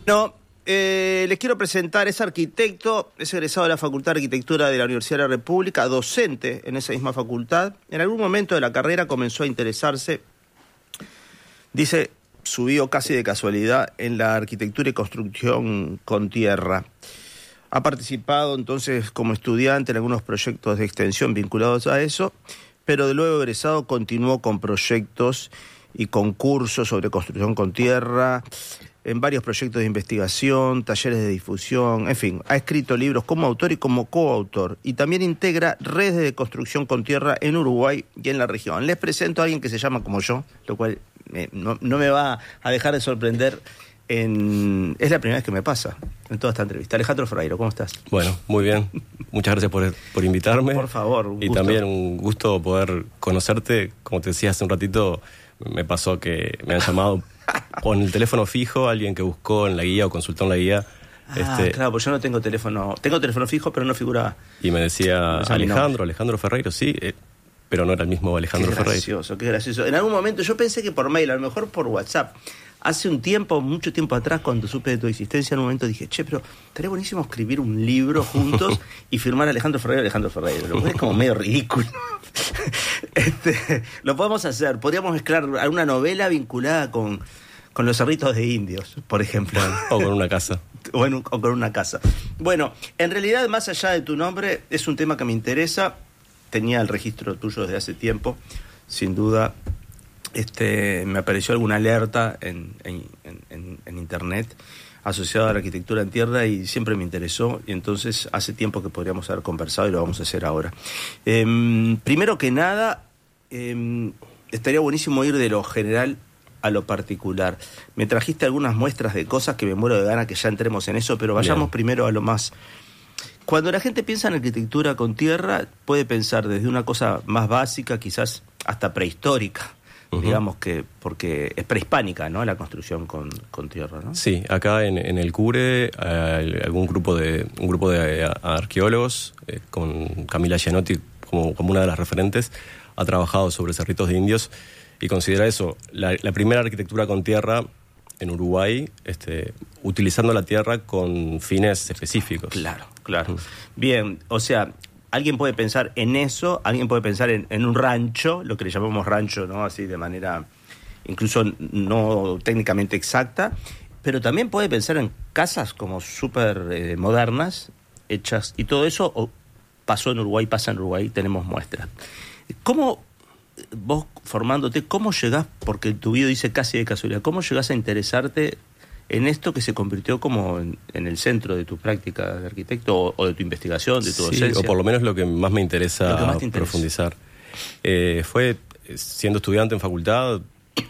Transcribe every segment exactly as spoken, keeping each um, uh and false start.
No, eh, les quiero presentar, es arquitecto, es egresado de la Facultad de Arquitectura de la Universidad de la República, docente en esa misma facultad. En algún momento de la carrera comenzó a interesarse, dice, subió casi de casualidad en la arquitectura y construcción con tierra. Ha participado entonces como estudiante en algunos proyectos de extensión vinculados a eso, pero de luego egresado continuó con proyectos y concursos sobre construcción con tierra, en varios proyectos de investigación, talleres de difusión, en fin, ha escrito libros como autor y como coautor, y también integra redes de construcción con tierra en Uruguay y en la región. Les presento a alguien que se llama como yo, lo cual eh, no, no me va a dejar de sorprender. En... Es la primera vez que me pasa en toda esta entrevista. Alejandro Ferreiro, ¿cómo estás? Bueno, muy bien. Muchas gracias por, por invitarme. Por favor, un Y gusto. también un gusto poder conocerte. Como te decía hace un ratito, me pasó que me han llamado con el teléfono fijo, alguien que buscó en la guía o consultó en la guía. Ah, este, claro, pues yo no tengo teléfono. Tengo teléfono fijo, pero no figura. Y me decía, No es mi Alejandro, nombre. Alejandro Ferreiro, sí, eh, pero no era el mismo Alejandro Qué Ferreiro. gracioso, qué gracioso. En algún momento yo pensé que por mail, a lo mejor por WhatsApp. Hace un tiempo, mucho tiempo atrás, cuando supe de tu existencia, en un momento dije, che, pero estaría buenísimo escribir un libro juntos y firmar Alejandro Ferreiro, Alejandro Ferreiro. Lo cual es como medio ridículo. Este, lo podemos hacer. Podríamos mezclar alguna novela vinculada con, con los cerritos de indios, por ejemplo. O con una casa. O, en un- o con una casa. Bueno, en realidad, más allá de tu nombre, es un tema que me interesa. Tenía el registro tuyo desde hace tiempo, sin duda. Este, me apareció alguna alerta en, en, en, en internet asociada a la arquitectura en tierra y siempre me interesó, y entonces hace tiempo que podríamos haber conversado y lo vamos a hacer ahora. Eh, primero que nada, eh, estaría buenísimo ir de lo general a lo particular. Me trajiste algunas muestras de cosas que me muero de ganas que ya entremos en eso, pero vayamos Bien. primero a lo más... Cuando la gente piensa en arquitectura con tierra, puede pensar desde una cosa más básica, quizás hasta prehistórica, Uh-huh. digamos que, porque es prehispánica, ¿no? La construcción con, con tierra, ¿no? Sí, acá en, en el CURE eh, algún grupo de un grupo de eh, arqueólogos eh, con Camila Gianotti como, como una de las referentes ha trabajado sobre cerritos de indios y considera eso la, la primera arquitectura con tierra en Uruguay, este, utilizando la tierra con fines específicos. Claro, claro. Bien, o sea, alguien puede pensar en eso, alguien puede pensar en, en un rancho, lo que le llamamos rancho, ¿no? Así de manera incluso no técnicamente exacta, pero también puede pensar en casas como súper eh, modernas, hechas, y todo eso o, pasó en Uruguay, pasa en Uruguay, tenemos muestras. ¿Cómo, vos formándote, cómo llegás, porque tu video dice casi de casualidad, cómo llegás a interesarte en esto que se convirtió como en, en el centro de tu práctica de arquitecto o, o de tu investigación, de tu Sí, docencia? o por lo menos lo que más me interesa Lo que más te interesa. profundizar. Eh, fue eh, siendo estudiante en facultad,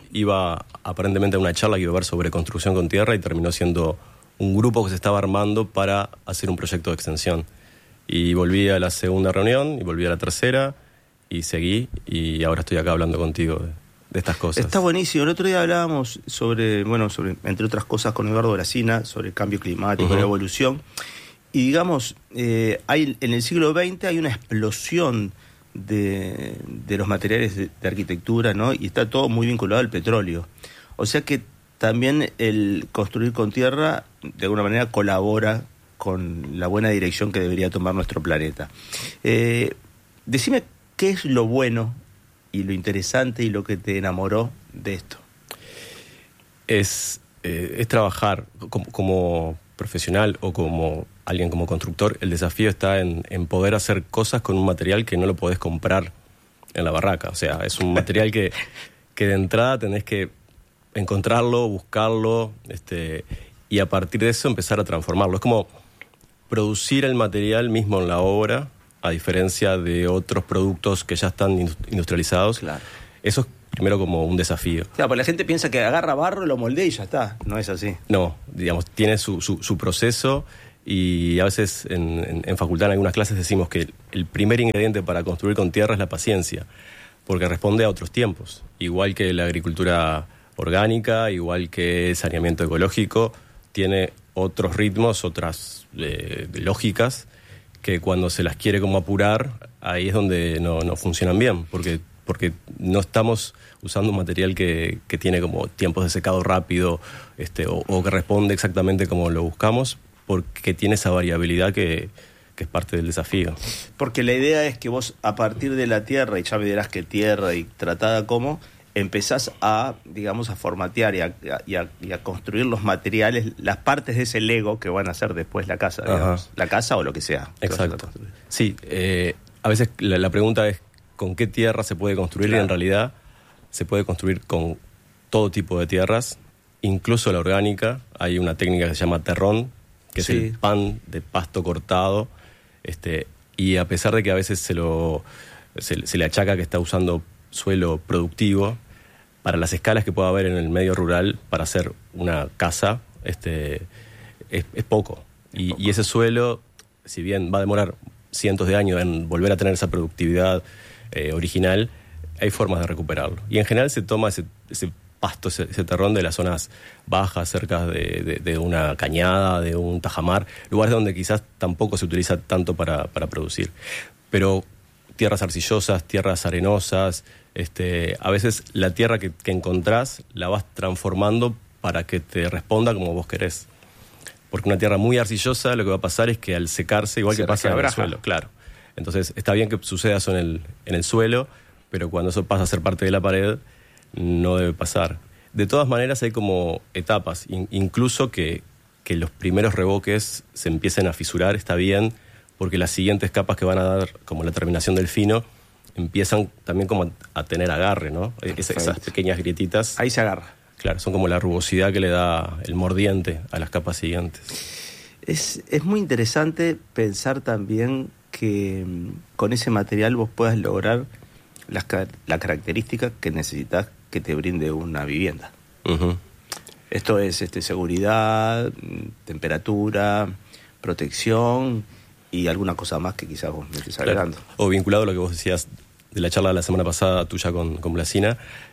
iba aparentemente a una charla que iba a ver sobre construcción con tierra y terminó siendo un grupo que se estaba armando para hacer un proyecto de extensión. Y volví a la segunda reunión y volví a la tercera y seguí y ahora estoy acá hablando contigo de, de estas cosas. Está buenísimo. El otro día hablábamos sobre, bueno, sobre, entre otras cosas, con Eduardo Brasina, sobre el cambio climático, Uh-huh. la evolución. Y digamos, eh, hay en el siglo veinte hay una explosión de, de los materiales de, de arquitectura, ¿no? Y está todo muy vinculado al petróleo. O sea que también el construir con tierra, de alguna manera, colabora con la buena dirección que debería tomar nuestro planeta. Eh, decime qué es lo bueno y lo interesante y lo que te enamoró de esto. Es, eh, es trabajar como, como profesional o como alguien como constructor. El desafío está en, en poder hacer cosas con un material que no lo podés comprar en la barraca. O sea, es un material que, que de entrada tenés que encontrarlo, buscarlo, este, y a partir de eso empezar a transformarlo. Es como producir el material mismo en la obra, a diferencia de otros productos que ya están industrializados. Claro. Eso es primero como un desafío. Claro, porque la gente piensa que agarra barro, lo moldea y ya está. No es así. No, digamos, tiene su, su, su proceso y a veces en, en, en facultad en algunas clases decimos que el primer ingrediente para construir con tierra es la paciencia, porque responde a otros tiempos. Igual que la agricultura orgánica, igual que el saneamiento ecológico, tiene otros ritmos, otras eh, lógicas, que cuando se las quiere como apurar, ahí es donde no, no funcionan bien, porque porque no estamos usando un material que, que tiene como tiempos de secado rápido, este, o, o que responde exactamente como lo buscamos, porque tiene esa variabilidad que, que es parte del desafío. Porque la idea es que vos, a partir de la tierra, y ya me dirás qué tierra y tratada cómo, empezás a, digamos, a formatear y a, y, a, y a construir los materiales, las partes de ese Lego que van a ser después la casa, digamos. Ajá. La casa o lo que sea. Exacto. Sí, eh, a veces la, la pregunta es ¿con qué tierra se puede construir? Claro. Y en realidad se puede construir con todo tipo de tierras, incluso la orgánica. Hay una técnica que se llama terrón, que sí. es el pan de pasto cortado, este, y a pesar de que a veces se, lo, se, se le achaca que está usando suelo productivo, para las escalas que pueda haber en el medio rural para hacer una casa, este, es, es poco. Y, poco. Y ese suelo, si bien va a demorar cientos de años en volver a tener esa productividad eh, original, hay formas de recuperarlo. Y en general se toma ese, ese pasto, ese, ese terrón de las zonas bajas, cerca de, de, de una cañada, de un tajamar, lugares donde quizás tampoco se utiliza tanto para, para producir. Pero tierras arcillosas, tierras arenosas, este, a veces la tierra que, que encontrás la vas transformando para que te responda como vos querés. Porque una tierra muy arcillosa lo que va a pasar es que al secarse, igual se que pasa en el suelo, claro. Entonces está bien que suceda eso en el, en el suelo, pero cuando eso pasa a ser parte de la pared, no debe pasar. De todas maneras hay como etapas, in, incluso que, que los primeros revoques se empiecen a fisurar, está bien, porque las siguientes capas que van a dar, como la terminación del fino, empiezan también como a tener agarre, ¿no? Es, esas pequeñas grietitas. Ahí se agarra. Claro, son como la rugosidad que le da el mordiente a las capas siguientes. Es, es muy interesante pensar también que con ese material vos puedas lograr las, la característica que necesitas que te brinde una vivienda. Uh-huh. Esto es este, seguridad, temperatura, protección y alguna cosa más que quizás vos me estés agregando. Claro. O vinculado a lo que vos decías de la charla de la semana pasada tuya con, con Blasina,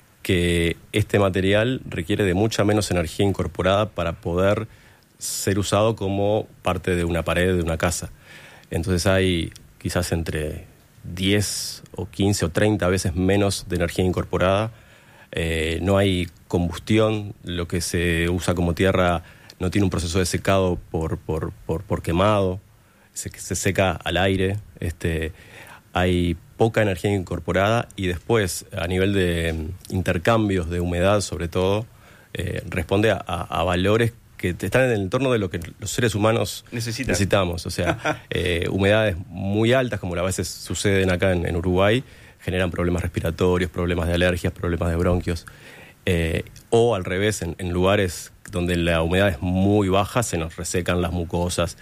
que este material requiere de mucha menos energía incorporada para poder ser usado como parte de una pared de una casa. Entonces hay quizás entre diez o quince o treinta veces menos de energía incorporada. Eh, no hay combustión, lo que se usa como tierra no tiene un proceso de secado por, por, por, por quemado, se, se seca al aire, este, hay poca energía incorporada y después a nivel de intercambios de humedad sobre todo, eh, responde a, a, a valores que están en el entorno de lo que los seres humanos Necesita. necesitamos. O sea, eh, humedades muy altas, como a veces suceden acá en, en Uruguay, generan problemas respiratorios, problemas de alergias, problemas de bronquios. Eh, o al revés, en, en lugares donde la humedad es muy baja, se nos resecan las mucosas.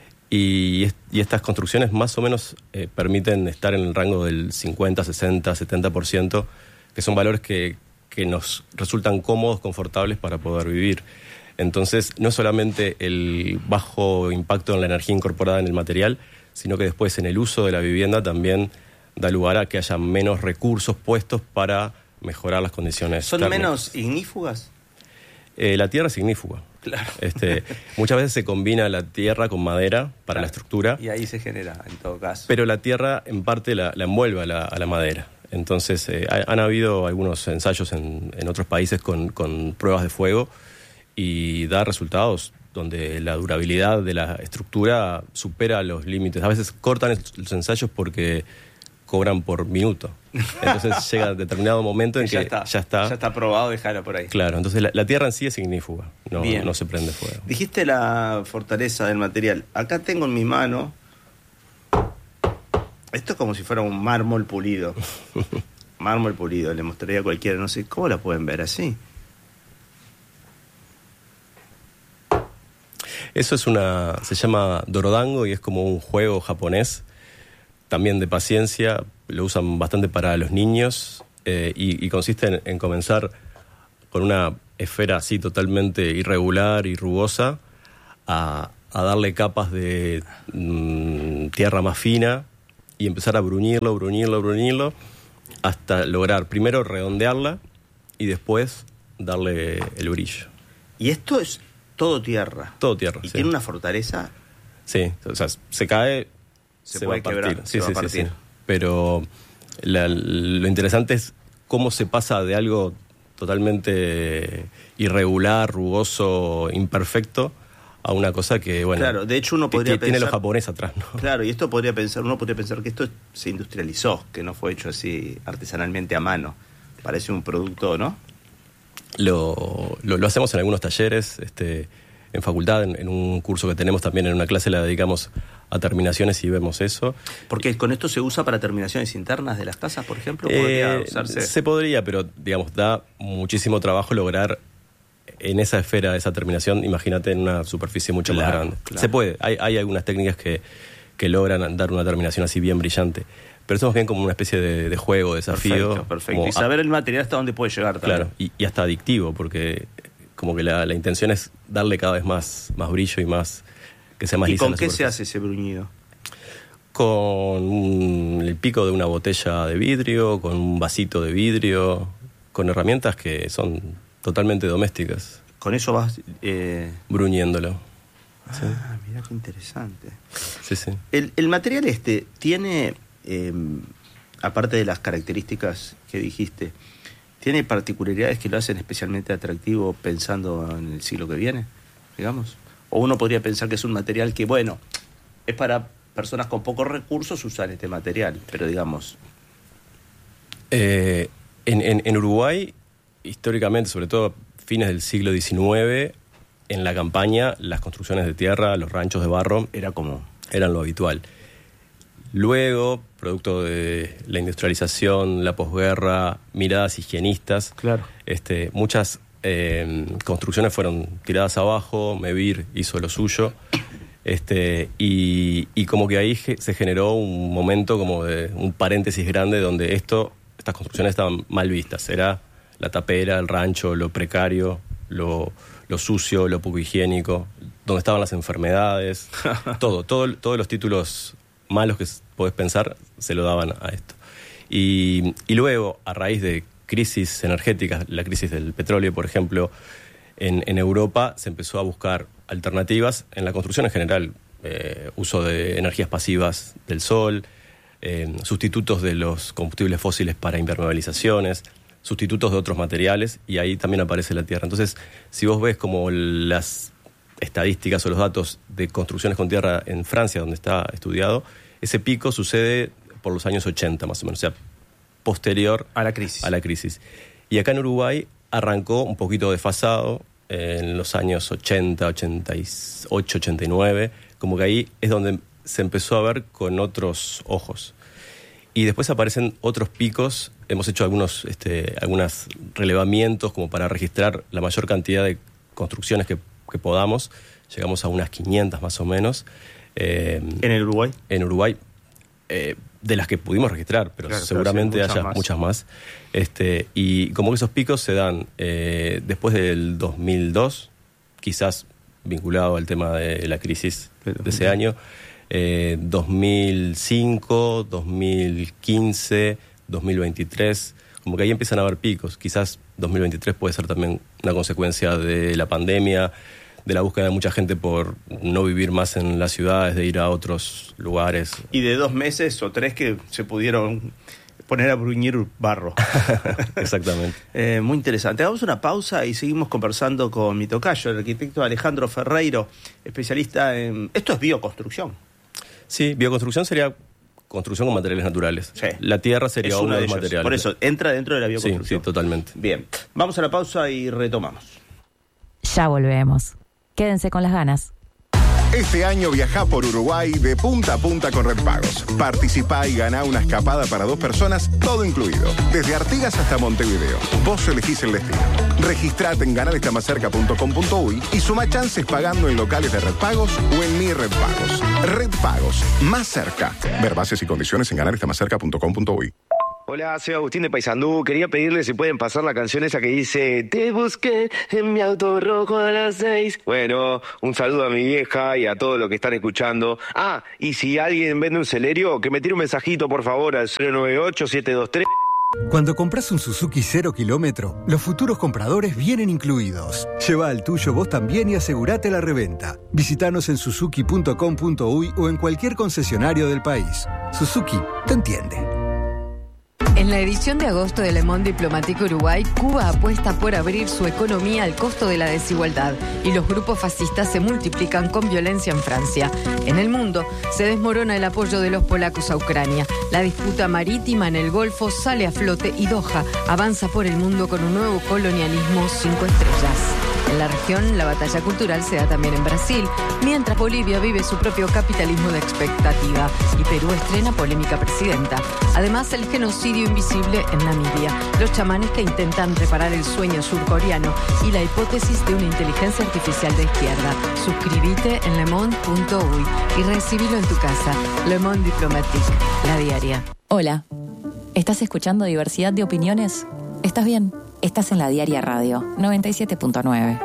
Y, y estas construcciones más o menos eh, permiten estar en el rango del cincuenta, sesenta, setenta por ciento, que son valores que, que nos resultan cómodos, confortables para poder vivir. Entonces, no solamente el bajo impacto en la energía incorporada en el material, sino que después en el uso de la vivienda también da lugar a que haya menos recursos puestos para mejorar las condiciones ¿Son térmicas. menos ignífugas? Eh, la tierra es ignífuga. Claro. Este, muchas veces se combina la tierra con madera para claro. la estructura. Y ahí se genera, en todo caso. Pero la tierra, en parte, la, la envuelve a la, a la madera. Entonces, eh, han habido algunos ensayos en, en otros países con, con pruebas de fuego y da resultados donde la durabilidad de la estructura supera los límites. A veces cortan los ensayos porque cobran por minuto. Entonces llega determinado momento en ya que está, ya está. Ya está probado, déjalo por ahí. Claro, entonces la, la tierra en sí es ignífuga, no, no se prende fuego. Dijiste la fortaleza del material. Acá tengo en mi mano, esto es como si fuera un mármol pulido. Mármol pulido, le mostraría a cualquiera, no sé, ¿cómo la pueden ver así? Eso es una, se llama dorodango y es como un juego japonés, también de paciencia, lo usan bastante para los niños eh, y, y consiste en, en comenzar con una esfera así totalmente irregular y rugosa a, a darle capas de mmm, tierra más fina y empezar a bruñirlo, bruñirlo, bruñirlo hasta lograr primero redondearla y después darle el brillo. Y esto es todo tierra. Todo tierra, ¿Y sí. tiene una fortaleza? Sí, o sea, se cae, se, se puede va a partir. quebrar, sí, se va sí, a partir. Sí, sí. Pero la, lo interesante es cómo se pasa de algo totalmente irregular, rugoso, imperfecto, a una cosa que, bueno, claro, de hecho uno podría que pensar, tiene los japoneses atrás, ¿no? Claro, y esto podría pensar, uno podría pensar que esto se industrializó, que no fue hecho así artesanalmente a mano. Parece un producto, ¿no? Lo, lo, lo hacemos en algunos talleres, este, en facultad, en, en un curso que tenemos también, en una clase la dedicamos a terminaciones y vemos eso. Porque con esto se usa para terminaciones internas de las casas, por ejemplo. ¿Podría Eh, usarse? Se podría, pero digamos, da muchísimo trabajo lograr en esa esfera esa terminación. Imagínate en una superficie mucho Claro, más grande. claro. Se puede, hay, hay algunas técnicas que, que logran dar una terminación así bien brillante. Pero somos bien como una especie de, de juego, desafío. Perfecto, perfecto. como Y saber el material hasta dónde puede llegar también. Claro, y, y hasta adictivo, porque como que la, la intención es darle cada vez más, más brillo y más que sea más ¿Y lisa. con la qué se superficie. hace ese bruñido? Con un- el pico de una botella de vidrio, con un vasito de vidrio, con herramientas que son totalmente domésticas, Con eso vas... Eh... bruñéndolo. Sí. Ah, mira qué interesante. Sí, sí. El, el material este tiene, eh, aparte de las características que dijiste, ¿tiene particularidades que lo hacen especialmente atractivo pensando en el siglo que viene, digamos? O uno podría pensar que es un material que, bueno, es para personas con pocos recursos usar este material, pero digamos... Eh, en, en, en Uruguay, históricamente, sobre todo fines del siglo diecinueve, en la campaña, las construcciones de tierra, los ranchos de barro, Era como... eran lo habitual. Luego, producto de la industrialización, la posguerra, miradas higienistas, Claro. este, muchas eh, construcciones fueron tiradas abajo, Mevir hizo lo suyo, este, y, y como que ahí ge- se generó un momento como de un paréntesis grande donde esto, estas construcciones estaban mal vistas. Era la tapera, el rancho, lo precario, lo, lo sucio, lo poco higiénico, donde estaban las enfermedades, todo, todo, todos los títulos malos que s- podés pensar se lo daban a esto. Y, y luego, a raíz de crisis energéticas, la crisis del petróleo, por ejemplo, en, en Europa se empezó a buscar alternativas en la construcción en general, eh, uso de energías pasivas del sol, eh, sustitutos de los combustibles fósiles para impermeabilizaciones, sustitutos de otros materiales, y ahí también aparece la tierra. Entonces, si vos ves como las estadísticas o los datos de construcciones con tierra en Francia, donde está estudiado, ese pico sucede por los años ochenta más o menos, o sea, posterior A la crisis. a la crisis. Y acá en Uruguay arrancó un poquito desfasado eh, en los años ochenta, ochenta y ocho, ochenta y nueve, como que ahí es donde se empezó a ver con otros ojos. Y después aparecen otros picos. Hemos hecho algunos este, algunos relevamientos como para registrar la mayor cantidad de construcciones que, que podamos. Llegamos a unas quinientas más o menos. Eh, ¿En el Uruguay? en Uruguay, eh, de las que pudimos registrar, pero Claro, seguramente claro, sí, haya muchas muchas más. más. Este, y como que esos picos se dan eh, después del dos mil dos, quizás vinculado al tema de la crisis de ese año, eh, dos mil cinco, dos mil quince, dos mil veintitrés, como que ahí empiezan a haber picos. Quizás dos mil veintitrés puede ser también una consecuencia de la pandemia, de la búsqueda de mucha gente por no vivir más en las ciudades, de ir a otros lugares. Y de dos meses o tres que se pudieron poner a bruñir barro. Exactamente. Eh, muy interesante. Hagamos una pausa y seguimos conversando con mi tocayo, el arquitecto Alejandro Ferreiro, especialista en... Esto es bioconstrucción. Sí, bioconstrucción sería construcción con materiales naturales. Sí. La tierra sería Es uno, uno de de los ellos. materiales. Por eso, entra dentro de la Sí, bioconstrucción. sí, totalmente. Bien, vamos a la pausa y retomamos. Ya volvemos. Quédense con las ganas. Este año viajá por Uruguay de punta a punta con Red Pagos. Participá y ganá una escapada para dos personas, todo incluido. Desde Artigas hasta Montevideo. Vos elegís el destino. Registrate en ganar está más cerca punto com punto uy y suma chances pagando en locales de Red Pagos o en Mi Red Pagos. Red Pagos, más cerca. Ver bases y condiciones en ganar está más cerca punto com punto uy. Hola, soy Agustín de Paysandú. Quería pedirle si pueden pasar la canción esa que dice te busqué en mi auto rojo a las seis. Bueno, un saludo a mi vieja y a todos los que están escuchando. Ah, y si alguien vende un Celerio, que me tire un mensajito por favor al cero nueve ocho siete dos tres. Cuando compras un Suzuki cero kilómetro, los futuros compradores vienen incluidos. Lleva al tuyo vos también y asegurate la reventa. Visítanos en suzuki punto com punto uy o en cualquier concesionario del país. Suzuki te entiende. En la edición de agosto de Le Monde Diplomatique Uruguay, Cuba apuesta por abrir su economía al costo de la desigualdad y los grupos fascistas se multiplican con violencia en Francia. En el mundo se desmorona el apoyo de los polacos a Ucrania. La disputa marítima en el Golfo sale a flote y Doha avanza por el mundo con un nuevo colonialismo cinco estrellas. En la región, la batalla cultural se da también en Brasil, mientras Bolivia vive su propio capitalismo de expectativa y Perú estrena polémica presidenta. Además, el genocidio invisible en Namibia, los chamanes que intentan reparar el sueño surcoreano y la hipótesis de una inteligencia artificial de izquierda. Suscríbete en lemonde punto uy y recibilo en tu casa. Le Monde Diplomatique, la diaria. Hola, ¿estás escuchando Diversidad de Opiniones? ¿Estás bien? Estás en la Diaria Radio, noventa y siete punto nueve.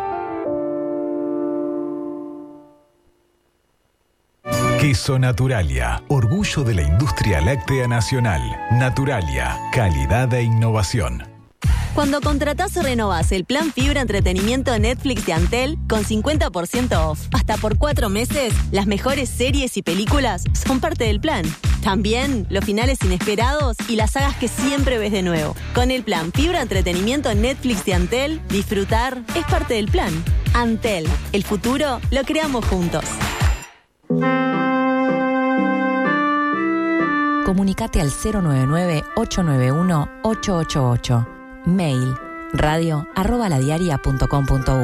Queso Naturalia, orgullo de la industria láctea nacional. Naturalia, calidad e innovación. Cuando contratás o renovás el plan Fibra Entretenimiento de Netflix de Antel con cincuenta por ciento off hasta por cuatro meses, las mejores series y películas son parte del plan. También los finales inesperados y las sagas que siempre ves de nuevo. Con el plan Fibra Entretenimiento en Netflix de Antel, disfrutar es parte del plan. Antel, el futuro lo creamos juntos. Comunicate al cero nueve nueve, ocho nueve uno, ocho ocho ocho. Mail radio arroba ladiaria punto com punto uy.